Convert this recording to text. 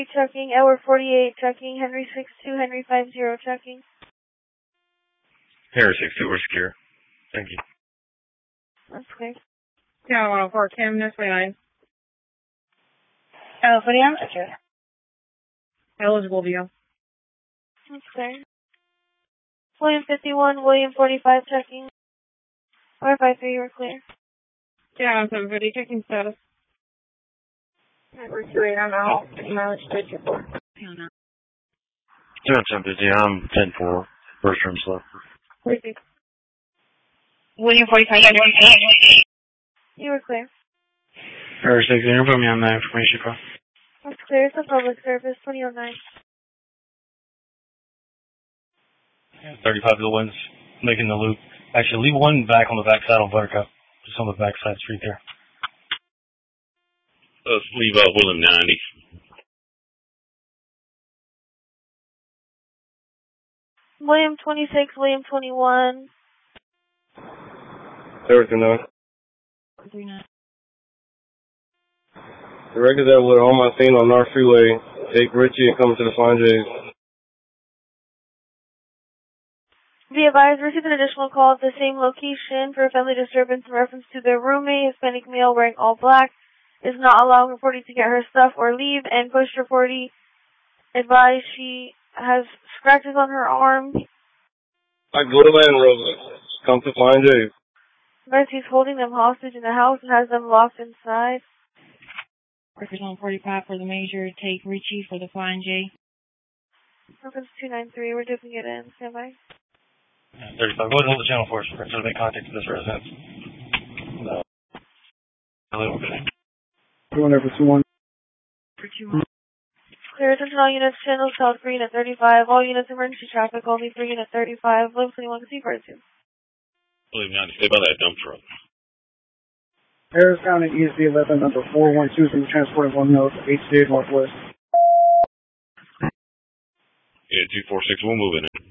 Checking, Edward 48, checking, Henry 62, Henry 50, checking. Henry 62, we're secure. Thank you. That's clear. Yeah, 104, Kim, this way 9. Oh, 49, okay. Eligible deal. That's clear. William 51, William 45, checking. Or 53, you're clear. Yeah, 750, checking status. We're 2-8 on out. Mileage 54. 750, I'm 10-4. First room slow. William 45, you were clear. Henry 60, you put me on that information call. That's clear. It's a public service, 2009. Yeah, 35 to the winds, making the loop. Actually, leave one back on the backside of Buttercup. Just on the backside street there. Let's leave William 90. William 26, William 21. Everything known. 39. The records that were on my scene on North Freeway. Take Richie and come to the Flying J's. Be advised, received an additional call at the same location for a family disturbance in reference to their roommate, Hispanic male wearing all black, is not allowing reporting to get her stuff or leave, and pushed reporting. Advised she has scratches on her arm. I go to Land Rover. Come to Flying J's. Advised he's holding them hostage in the house and has them locked inside. Records on 45 for the major. Take Richie for the Flying J. Reference 293, we're dipping it in. Stand by. 35, go ahead and hold the channel for us. So to make contact with this residence. No. Hello, okay. 21. For 2-1. Clear attention all units, channels held for unit 35. All units emergency traffic only for unit 35. William 21 can see for 2. William 90, stay by that dump truck. Harris County ESD 11 number 412 being transported 1 north, 8 Northwest. Yeah, 246, we'll move in.